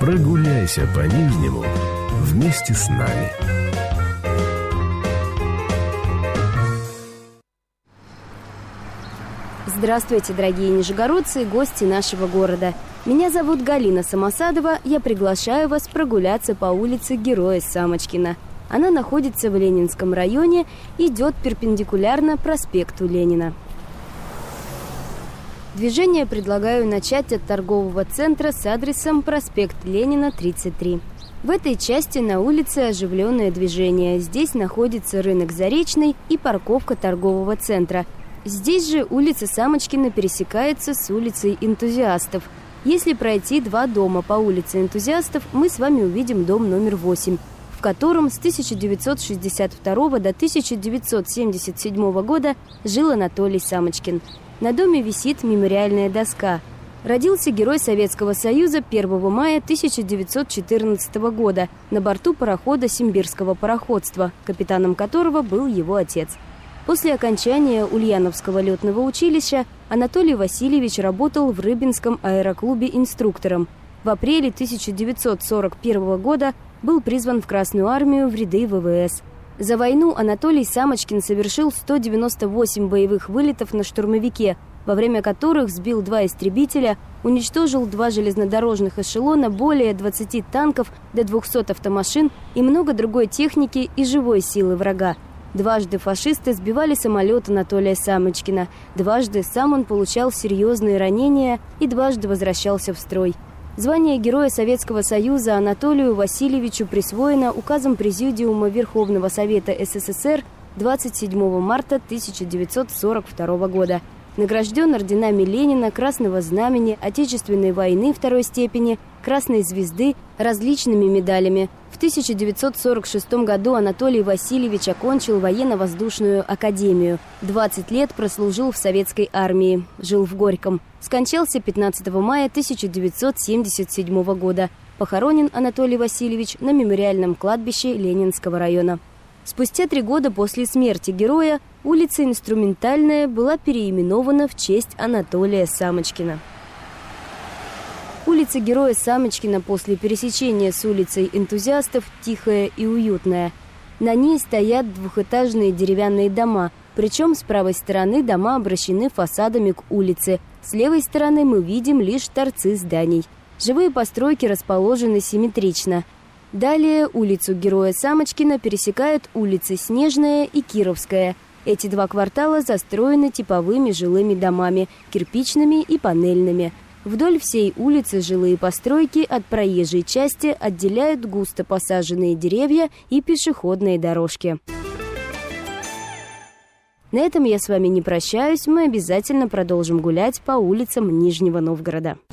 Прогуляйся по Нижнему вместе с нами. Здравствуйте, дорогие нижегородцы и гости нашего города. Меня зовут Галина Самосадова. Я приглашаю вас прогуляться по улице Героя Самочкина. Она находится в Ленинском районе, идет перпендикулярно проспекту Ленина. Движение предлагаю начать от торгового центра с адресом проспект Ленина, 33. В этой части на улице оживленное движение. Здесь находится рынок Заречный и парковка торгового центра. Здесь же улица Самочкина пересекается с улицей Энтузиастов. Если пройти 2 дома по улице Энтузиастов, мы с вами увидим дом номер 8, в котором с 1962 до 1977 года жил Анатолий Самочкин. На доме висит мемориальная доска. Родился герой Советского Союза 1 мая 1914 года на борту парохода Симбирского пароходства, капитаном которого был его отец. После окончания Ульяновского летного училища Анатолий Васильевич работал в Рыбинском аэроклубе инструктором. В апреле 1941 года был призван в Красную армию в ряды ВВС. За войну Анатолий Самочкин совершил 198 боевых вылетов на штурмовике, во время которых сбил 2 истребителя, уничтожил 2 железнодорожных эшелона, более 20 танков, до 200 автомашин и много другой техники и живой силы врага. Дважды фашисты сбивали самолет Анатолия Самочкина, дважды сам он получал серьезные ранения и дважды возвращался в строй. Звание Героя Советского Союза Анатолию Васильевичу присвоено указом Президиума Верховного Совета СССР 27 марта 1942 года. Награжден орденами Ленина, Красного Знамени, Отечественной войны 2 степени, Красной Звезды, различными медалями. В 1946 году Анатолий Васильевич окончил военно-воздушную академию. 20 лет прослужил в советской армии. Жил в Горьком. Скончался 15 мая 1977 года. Похоронен Анатолий Васильевич на мемориальном кладбище Ленинского района. Спустя 3 года после смерти героя улица Инструментальная была переименована в честь Анатолия Самочкина. Улица Героя Самочкина после пересечения с улицей Энтузиастов тихая и уютная. На ней стоят двухэтажные деревянные дома, причем с правой стороны дома обращены фасадами к улице. С левой стороны мы видим лишь торцы зданий. Живые постройки расположены симметрично. Далее улицу Героя Самочкина пересекают улицы Снежная и Кировская. Эти 2 квартала застроены типовыми жилыми домами, кирпичными и панельными. Вдоль всей улицы жилые постройки от проезжей части отделяют густо посаженные деревья и пешеходные дорожки. На этом я с вами не прощаюсь, мы обязательно продолжим гулять по улицам Нижнего Новгорода.